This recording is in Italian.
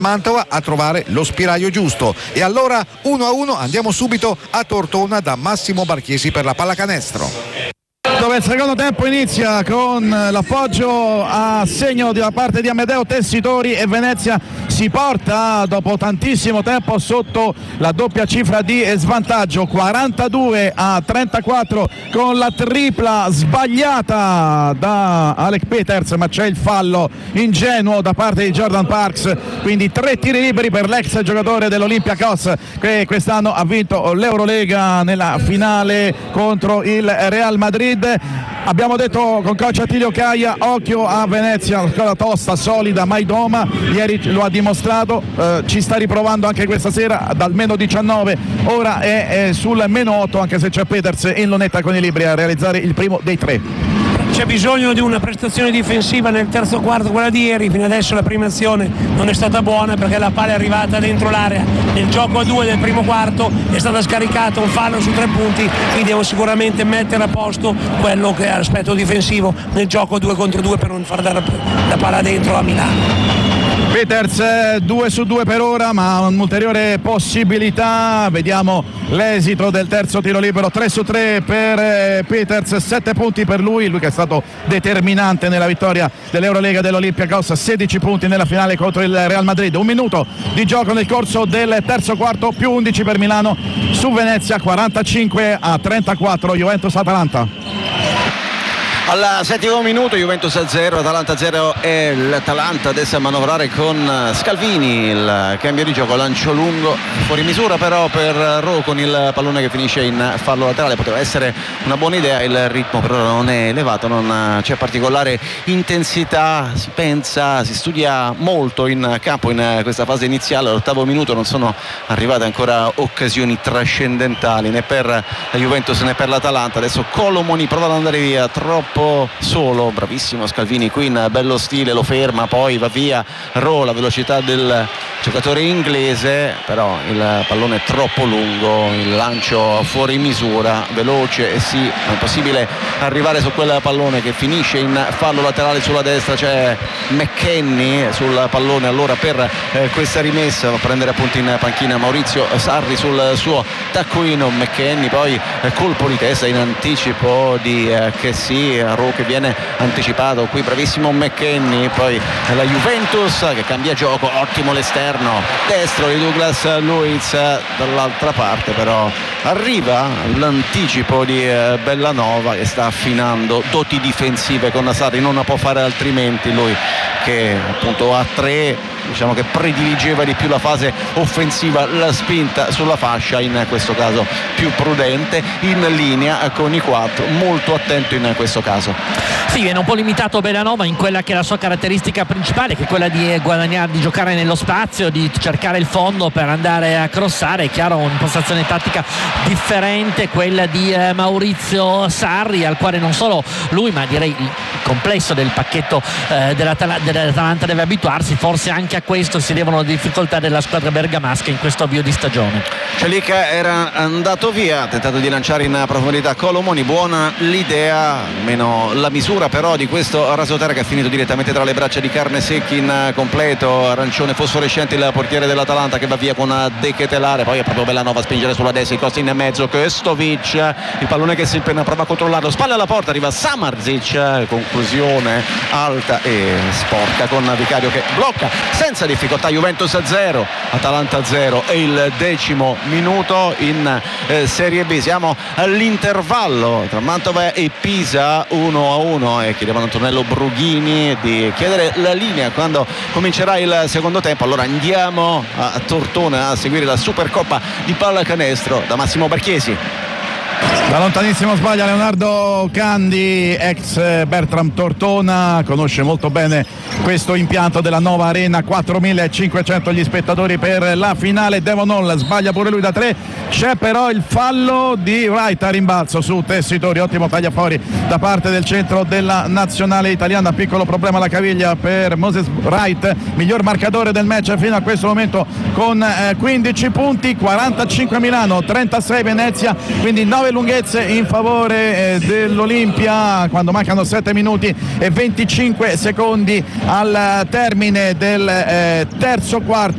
Mantova a trovare lo spiraglio giusto. E allora 1-1, andiamo subito a Tortona da Massimo Barchiesi per la pallacanestro, dove il secondo tempo inizia con l'appoggio a segno da parte di Amedeo Tessitori e Venezia si porta dopo tantissimo tempo sotto la doppia cifra di svantaggio, 42-34 con la tripla sbagliata da Alec Peters, ma c'è il fallo ingenuo da parte di Jordan Parks, quindi 3 tiri liberi per l'ex giocatore dell'Olympiakos che quest'anno ha vinto l'Eurolega nella finale contro il Real Madrid. Abbiamo detto con coach Attilio Caia, occhio a Venezia, una squadra tosta, solida, mai doma, ieri lo ha dimostrato, ci sta riprovando anche questa sera dal meno 19, ora è sul meno 8, anche se c'è Peters in lunetta con i libri a realizzare il primo dei 3. C'è bisogno di una prestazione difensiva nel terzo quarto, quella di ieri. Fino adesso la prima azione non è stata buona perché la palla è arrivata dentro l'area. Nel gioco a 2 del primo quarto è stata scaricata un fallo su 3 punti, quindi devo sicuramente mettere a posto quello che è l'aspetto difensivo nel gioco 2 contro 2 per non far dare la palla dentro a Milano. Peters 2 su 2 per ora, ma un'ulteriore possibilità. Vediamo l'esito del terzo tiro libero, 3 su 3 per Peters, 7 punti per lui che è stato determinante nella vittoria dell'Eurolega dell'Olympiakos, 16 punti nella finale contro il Real Madrid. 1 minuto di gioco nel corso del terzo quarto, più 11 per Milano su Venezia, 45-34 Juventus-Atalanta. Al settimo minuto Juventus 0, Atalanta 0 e l'Atalanta adesso a manovrare con Scalvini, il cambio di gioco, lancio lungo, fuori misura però per Ro con il pallone che finisce in fallo laterale. Poteva essere una buona idea, il ritmo però non è elevato, non c'è particolare intensità, si pensa, si studia molto in campo in questa fase iniziale. All'ottavo minuto non sono arrivate ancora occasioni trascendentali né per la Juventus né per l'Atalanta. Adesso Colomoni prova ad andare via, troppo solo, bravissimo Scalvini qui in bello stile, lo ferma, poi va via Ro, la velocità del giocatore inglese, però il pallone è troppo lungo, il lancio fuori misura, veloce, sì, è possibile arrivare su quel pallone che finisce in fallo laterale sulla destra. C'è McKennie sul pallone allora per questa rimessa, va a prendere appunto in panchina Maurizio Sarri sul suo taccuino. McKennie poi colpo di testa in anticipo di Kessie, Ro che viene anticipato qui, bravissimo McKennie. Poi la Juventus che cambia gioco, ottimo l'esterno destro di Douglas Luiz, dall'altra parte però arriva l'anticipo di Bellanova che sta affinando doti difensive con Sarri, non può fare altrimenti lui che appunto a 3 diciamo che prediligeva di più la fase offensiva, la spinta sulla fascia, in questo caso più prudente, in linea con i 4, molto attento in questo caso. Sì, viene un po' limitato Bellanova in quella che è la sua caratteristica principale, che è quella di guadagnare, di giocare nello spazio, di cercare il fondo per andare a crossare. È chiaro, un'impostazione tattica differente quella di Maurizio Sarri, al quale non solo lui ma direi il complesso del pacchetto dell'Atalanta deve abituarsi. Forse anche a questo si devono le difficoltà della squadra bergamasca in questo avvio di stagione. Celica era andato via, ha tentato di lanciare in profondità Colomoni, buona l'idea, meno la misura però di questo rasoterra che ha finito direttamente tra le braccia di Carnesecchi in completo, arancione fosforescente il portiere dell'Atalanta che va via con De Ketelare. Poi è proprio Bellanova a spingere sulla destra, il cross in mezzo, Kostovic, il pallone che si appena prova a controllarlo, spalle alla porta, arriva Samardzic, conclusione alta e sporca con Vicario che blocca senza difficoltà. Juventus 0, Atalanta 0 e il 10° minuto in Serie B. Siamo all'intervallo tra Mantova e Pisa, 1-1, e chiedevano Antonello Brughini di chiedere la linea quando comincerà il secondo tempo. Allora andiamo a Tortona a seguire la Supercoppa di pallacanestro da Massimo Barchiesi. Da lontanissimo sbaglia Leonardo Candi, ex Bertram Tortona, conosce molto bene questo impianto della nuova arena, 4.500 gli spettatori per la finale. Devon Hall sbaglia pure lui da 3, c'è però il fallo di Wright a rimbalzo su Tessitori, ottimo tagliafuori da parte del centro della nazionale italiana. Piccolo problema alla caviglia per Moses Wright, miglior marcatore del match fino a questo momento con 15 punti, 45 Milano, 36 Venezia, quindi 9 lunghezze in favore dell'Olimpia quando mancano 7 minuti e 25 secondi al termine del terzo quarto.